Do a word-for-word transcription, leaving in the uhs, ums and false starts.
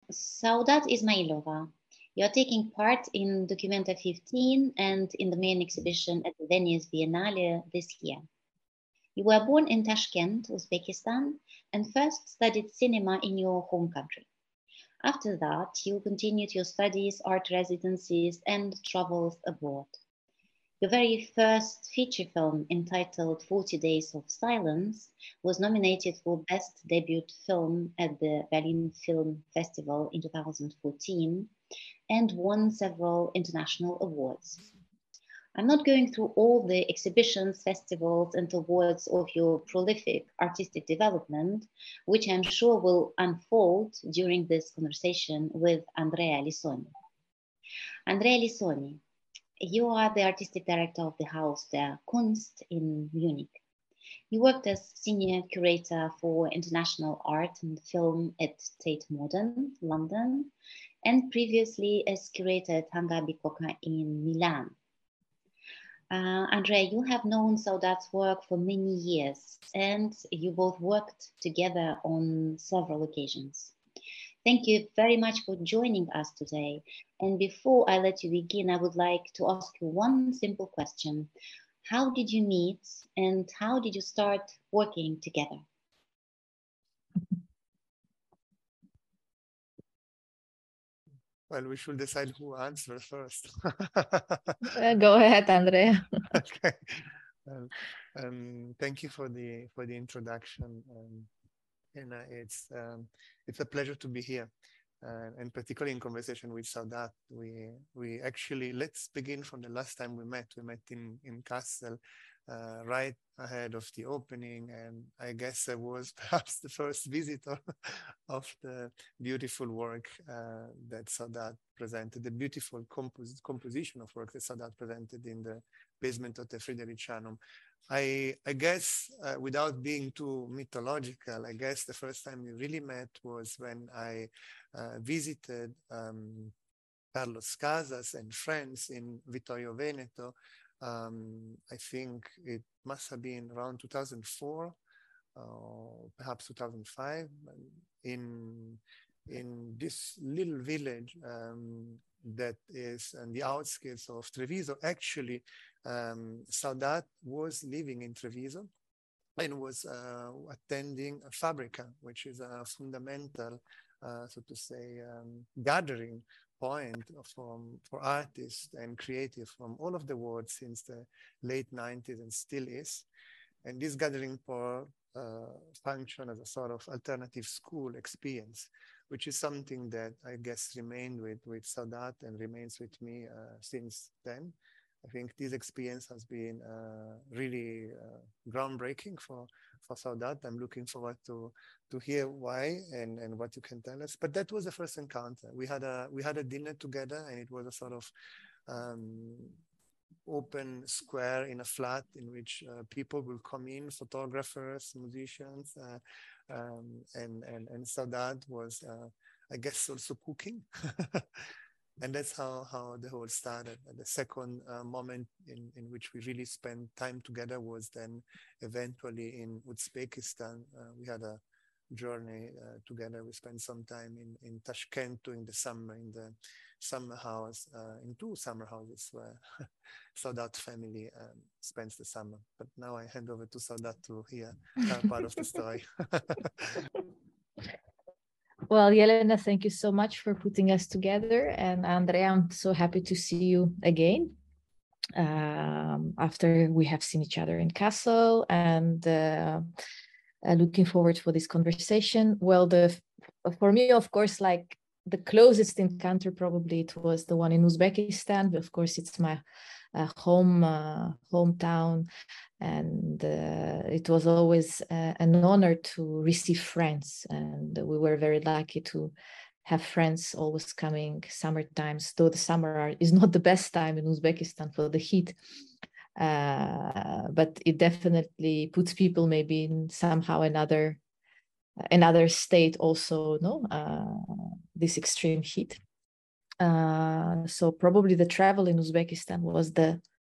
Saudat Ismailova, you're taking part in Documenta fifteen and in the main exhibition at the Venice Biennale this year. You were born in Tashkent, Uzbekistan, and first studied cinema in your home country. After that, you continued your studies, art residencies, and travels abroad. Your very first feature film, entitled forty days of Silence, was nominated for Best Debut Film at the Berlin Film Festival in two thousand fourteen and won several international awards. I'm not going through all the exhibitions, festivals, and awards of your prolific artistic development, which I'm sure will unfold during this conversation with Andrea Lisoni. Andrea Lisoni, you are the artistic director of the Haus der Kunst in Munich. You worked as senior curator for international art and film at Tate Modern, London, and previously as curator at Hangar Bicocca in Milan. Uh, Andrea, you have known Saudat's work for many years, and you both worked together on several occasions. Thank you very much for joining us today. And before I let you begin, I would like to ask you one simple question. How did you meet and how did you start working together? Well, we should decide who answers first. uh, go ahead, Andrea. Okay. Well, um, thank you for the for the introduction. Um, and uh, it's um, it's a pleasure to be here, uh, and particularly in conversation with Saudat. We we actually let's begin from the last time we met. We met in in Kassel, uh, right ahead of the opening, and I guess I was perhaps the first visitor of the beautiful work uh, that Saudat presented, the beautiful compos composition of work that Saudat presented in the basement of the Fridericianum. I, I guess, uh, without being too mythological, I guess the first time we really met was when I uh, visited um, Carlos Casas and friends in Vittorio Veneto. Um, I think it must have been around two thousand four, uh, perhaps two thousand five, in, in this little village um, that is on the outskirts of Treviso. Actually, um, Saudat was living in Treviso and was uh, attending a Fabrica, which is a fundamental, uh, so to say, um, gathering point from, for artists and creatives from all of the world since the late nineties and still is. And this gathering point uh, function as a sort of alternative school experience, which is something that I guess remained with, with Saudat and remains with me uh, since then. I think this experience has been uh, really uh, groundbreaking for, for Saudat. I'm looking forward to, to hear why and, and what you can tell us. But that was the first encounter. We had a, we had a dinner together, and it was a sort of um, open square in a flat in which uh, people will come in, photographers, musicians, uh, um, and, and, and Saudat was, uh, I guess, also cooking. And that's how, how the whole started. And the second uh, moment in, in which we really spent time together was then eventually in Uzbekistan. Uh, we had a journey uh, together. We spent some time in, in Tashkent during the summer, in the summer house, uh, in two summer houses where Saudat family um, spends the summer. But now I hand over to Saudat to hear her part of the story. Well, Yelena, thank you so much for putting us together. And Andrea, I'm so happy to see you again um, after we have seen each other in Kassel, and uh, uh, looking forward for this conversation. Well, the for me, of course, like the closest encounter probably it was the one in Uzbekistan. But of course, it's my uh, home uh, hometown. And uh, it was always uh, an honor to receive friends. And we were very lucky to have friends always coming summer times, though the summer are, is not the best time in Uzbekistan for the heat. Uh, but it definitely puts people maybe in somehow another, another state also, no, uh, this extreme heat. Uh, so probably the travel in Uzbekistan was the